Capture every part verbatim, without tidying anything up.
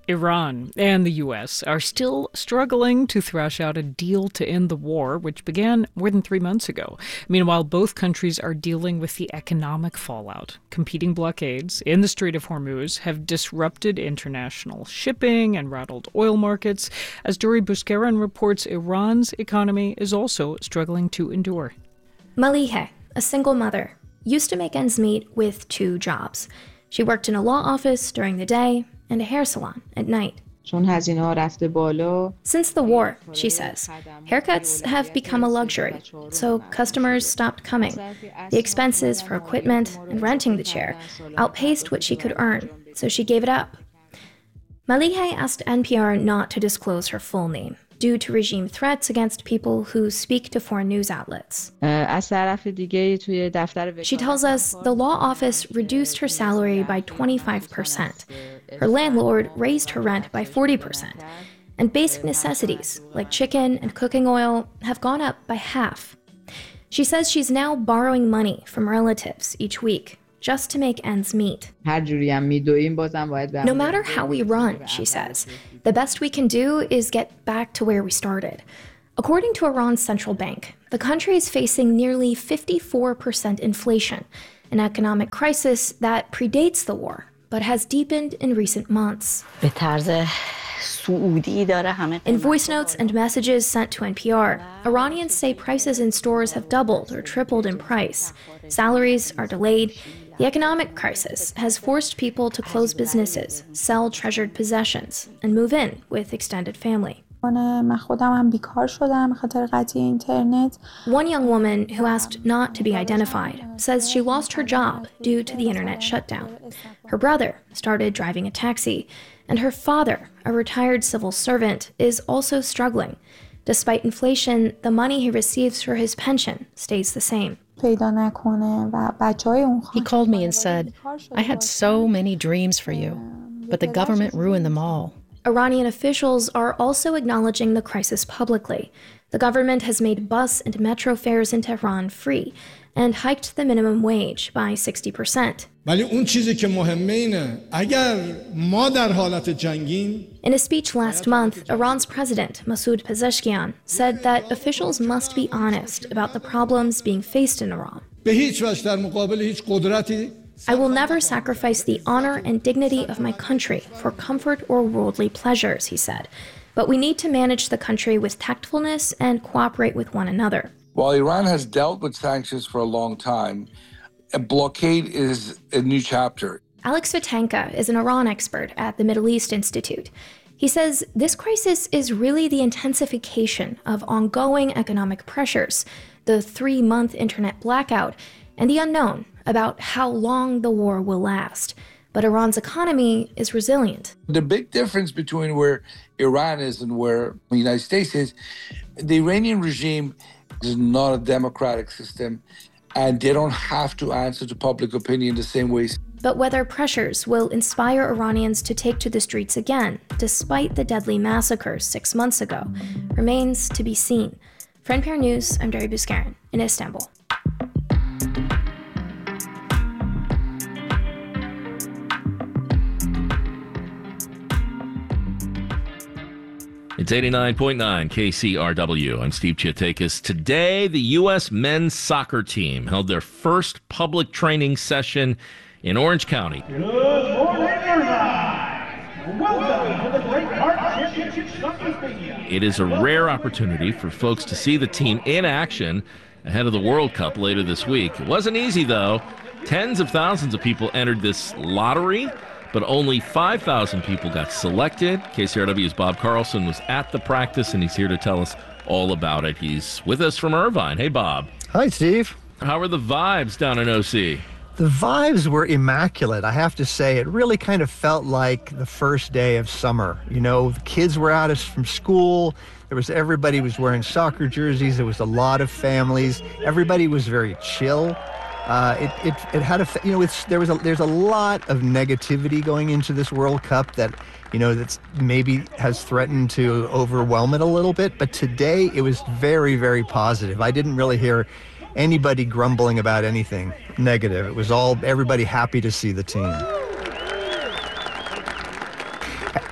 Iran and the U S are still struggling to thrash out a deal to end the war, which began more than three months ago. Meanwhile, both countries are dealing with the economic fallout. Competing blockades in the Strait of Hormuz have disrupted international shipping and rattled oil markets. As Dori Bouskeren reports, Iran's economy is also struggling to endure. Maliheh, a single mother, used to make ends meet with two jobs. She worked in a law office during the day and a hair salon at night. Since the war, she says, haircuts have become a luxury, so customers stopped coming. The expenses for equipment and renting the chair outpaced what she could earn, so she gave it up. Maliheh asked N P R not to disclose her full name, due to regime threats against people who speak to foreign news outlets. She tells us the law office reduced her salary by twenty-five percent. Her landlord raised her rent by forty percent. And basic necessities, like chicken and cooking oil, have gone up by half. She says she's now borrowing money from relatives each week, just to make ends meet. No matter how we run, she says, the best we can do is get back to where we started. According to Iran's central bank, the country is facing nearly fifty-four percent inflation, an economic crisis that predates the war, but has deepened in recent months. In voice notes and messages sent to N P R, Iranians say prices in stores have doubled or tripled in price. Salaries are delayed. The economic crisis has forced people to close businesses, sell treasured possessions, and move in with extended family. One young woman who asked not to be identified says she lost her job due to the internet shutdown. Her brother started driving a taxi, and her father, a retired civil servant, is also struggling. Despite inflation, the money he receives for his pension stays the same. He called me and said, I had so many dreams for you, but the government ruined them all. Iranian officials are also acknowledging the crisis publicly. The government has made bus and metro fares in Tehran free and hiked the minimum wage by sixty percent. In a speech last month, Iran's president, Masoud Pezeshkian, said that officials must be honest about the problems being faced in Iran. I will never sacrifice the honor and dignity of my country for comfort or worldly pleasures, he said. But we need to manage the country with tactfulness and cooperate with one another. While Iran has dealt with sanctions for a long time, a blockade is a new chapter. Alex Vitanka is an Iran expert at the Middle East Institute. He says this crisis is really the intensification of ongoing economic pressures, the three-month internet blackout, and the unknown about how long the war will last. But Iran's economy is resilient. The big difference between where Iran is and where the United States is, the Iranian regime is not a democratic system, and they don't have to answer to public opinion the same way. But whether pressures will inspire Iranians to take to the streets again, despite the deadly massacres six months ago, remains to be seen. For N P R News, I'm Dori Bouskeren in Istanbul. It's eighty-nine point nine K C R W. I'm Steve Chiatakis. Today, the U S men's soccer team held their first public training session in Orange County. Good morning, Irvine. Welcome to the Great Heart Championship Soccer Stadium. It is a rare opportunity for folks to see the team in action ahead of the World Cup later this week. It wasn't easy, though. Tens of thousands of people entered this lottery, but only five thousand people got selected. K C R W's Bob Carlson was at the practice, and he's here to tell us all about it. He's with us from Irvine. Hey, Bob. Hi, Steve. How are the vibes down in O C? The vibes were immaculate, I have to say. It really kind of felt like the first day of summer. You know, the kids were out from school. There was everybody was wearing soccer jerseys. There was a lot of families. Everybody was very chill. Uh, it, it it had a you know it's there was a there's a lot of negativity going into this World Cup that you know that's maybe has threatened to overwhelm it a little bit. But today it was very very positive. I didn't really hear anybody grumbling about anything negative. It was all everybody happy to see the team.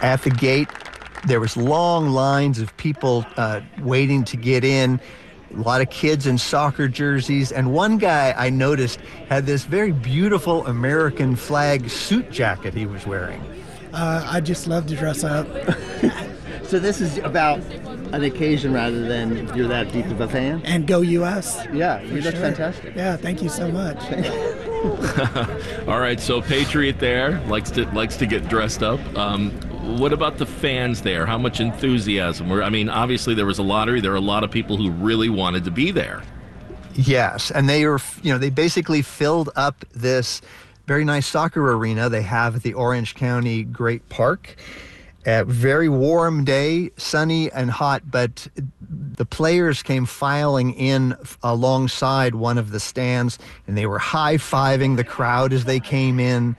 at the gate, there was long lines of people uh, waiting to get in. A lot of kids in soccer jerseys, and one guy I noticed had this very beautiful American flag suit jacket he was wearing. Uh, I just love to dress up. So this is about an occasion rather than you're that deep of a fan? And go U S. Yeah, you look sure. fantastic. Yeah, thank you so much. All right, so Patriot there likes to likes to get dressed up. Um, what about the fans there? How much enthusiasm? I mean, obviously there was a lottery. There are a lot of people who really wanted to be there. Yes, and they were, you know, they basically filled up this very nice soccer arena they have at the Orange County Great Park. A very warm day, sunny and hot, but the players came filing in alongside one of the stands, and they were high-fiving the crowd as they came in.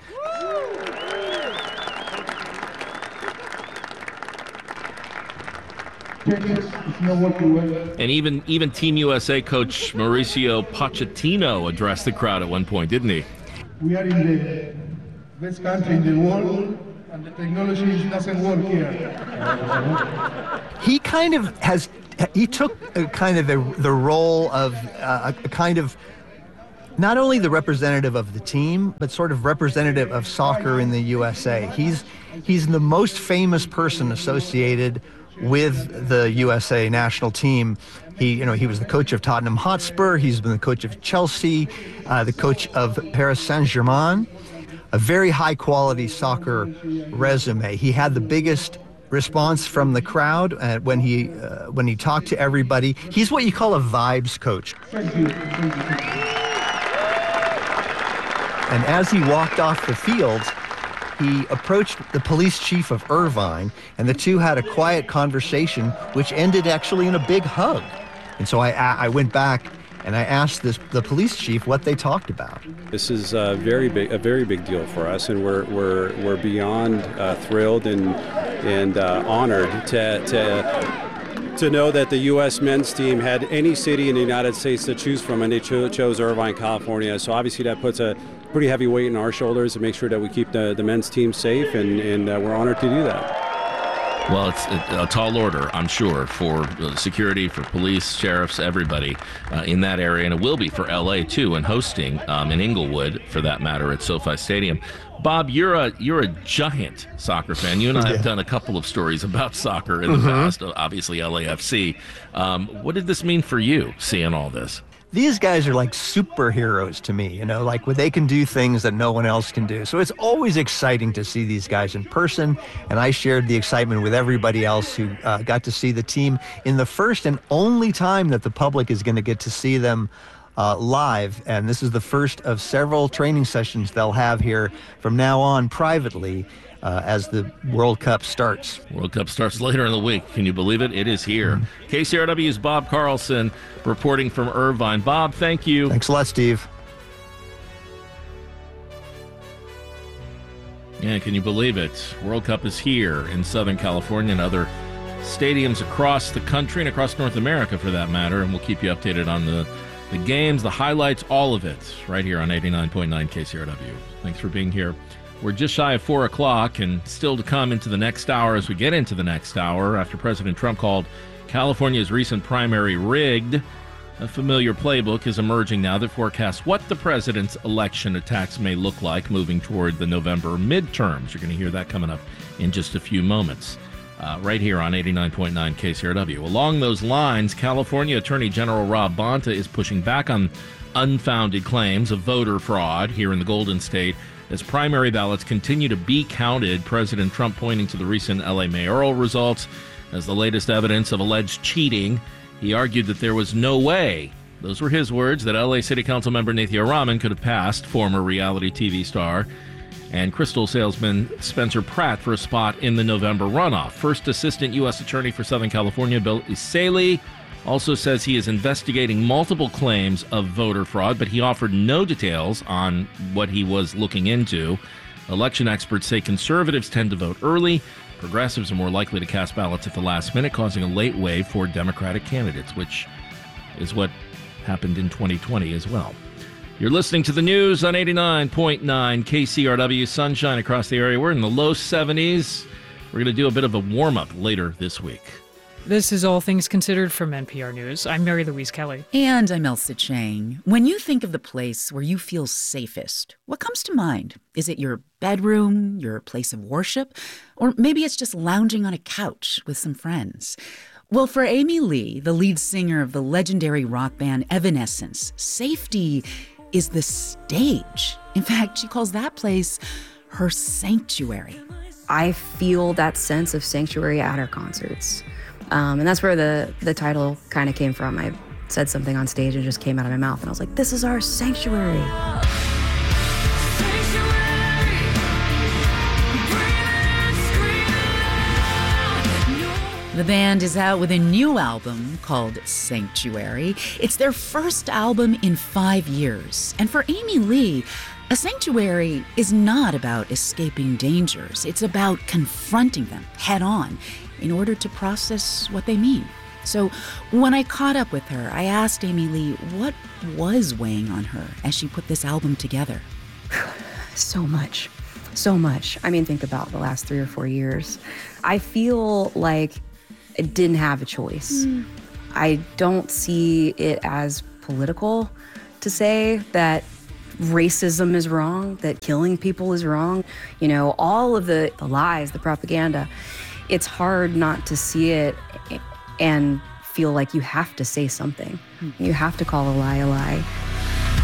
And even even Team U S A coach Mauricio Pochettino addressed the crowd at one point, didn't he? We are in the best country in the world, and the technology doesn't work here. He kind of has, he took a kind of a, the role of uh, a kind of not only the representative of the team, but sort of representative of soccer in the U S A. He's he's the most famous person associated with the U S A national team. He, you know, he was the coach of Tottenham Hotspur. He's been the coach of Chelsea, uh, the coach of Paris Saint-Germain. A very high-quality soccer resume. He had the biggest response from the crowd uh, when he uh, when he talked to everybody. He's what you call a vibes coach. Thank you. Thank you. And as he walked off the field, he approached the police chief of Irvine, and the two had a quiet conversation, which ended actually in a big hug. And so I, I went back and I asked this, the police chief what they talked about. This is a very big, a very big deal for us, and we're we're we're beyond uh, thrilled and and uh, honored to to to know that the U S men's team had any city in the United States to choose from, and they cho- chose Irvine, California. So obviously that puts a pretty heavy weight on our shoulders to make sure that we keep the, the men's team safe, and, and uh, we're honored to do that. Well, it's a, a tall order, I'm sure, for uh, security, for police, sheriffs, everybody uh, in that area, and it will be for L A too, and hosting um, in Inglewood, for that matter, at SoFi Stadium. Bob, you're a you're a giant soccer fan. You and I have done a couple of stories about soccer in the mm-hmm. past, obviously L A F C. Um, what did this mean for you, seeing all this? These guys are like superheroes to me, you know, like where they can do things that no one else can do. So it's always exciting to see these guys in person. And I shared the excitement with everybody else who uh, got to see the team in the first and only time that the public is going to get to see them uh, live. And this is the first of several training sessions they'll have here from now on privately. Uh, as the World Cup starts. World Cup starts later in the week. Can you believe it? It is here. Mm-hmm. K C R W's Bob Carlson reporting from Irvine. Bob, thank you. Thanks a lot, Steve. Yeah, can you believe it? World Cup is here in Southern California and other stadiums across the country and across North America, for that matter. And we'll keep you updated on the, the games, the highlights, all of it, right here on eighty-nine point nine K C R W. Thanks for being here. We're just shy of four o'clock, and still to come into the next hour as we get into the next hour after President Trump called California's recent primary rigged. A familiar playbook is emerging now that forecasts what the president's election attacks may look like moving toward the November midterms. You're going to hear that coming up in just a few moments, uh, right here on eighty-nine point nine K C R W. Along those lines, California Attorney General Rob Bonta is pushing back on unfounded claims of voter fraud here in the Golden State. As primary ballots continue to be counted, President Trump pointing to the recent L A mayoral results as the latest evidence of alleged cheating. He argued that there was no way, those were his words, that L A City Council member Nathia Rahman could have passed former reality T V star and crystal salesman Spencer Pratt for a spot in the November runoff. First Assistant U S Attorney for Southern California, Bill Iseli, also says he is investigating multiple claims of voter fraud, but he offered no details on what he was looking into. Election experts say conservatives tend to vote early. Progressives are more likely to cast ballots at the last minute, causing a late wave for Democratic candidates, which is what happened in twenty twenty as well. You're listening to the news on eighty-nine point nine K C R W. Sunshine across the area. We're in the low seventies. We're going to do a bit of a warm-up later this week. This is All Things Considered from N P R News. I'm Mary Louise Kelly. And I'm Elsa Chang. When you think of the place where you feel safest, what comes to mind? Is it your bedroom, your place of worship? Or maybe it's just lounging on a couch with some friends? Well, for Amy Lee, the lead singer of the legendary rock band Evanescence, safety is the stage. In fact, she calls that place her sanctuary. I feel that sense of sanctuary at her concerts. Um, and that's where the, the title kind of came from. I said something on stage and it just came out of my mouth. And I was like, this is our sanctuary. The band is out with a new album called Sanctuary. It's their first album in five years. And for Amy Lee, a sanctuary is not about escaping dangers. It's about confronting them head on in order to process what they mean. So when I caught up with her, I asked Amy Lee what was weighing on her as she put this album together. So much, so much. I mean, think about the last three or four years. I feel like I didn't have a choice. Mm. I don't see it as political to say that racism is wrong, that killing people is wrong. You know, all of the, the lies, the propaganda. It's hard not to see it and feel like you have to say something. You have to call a lie a lie.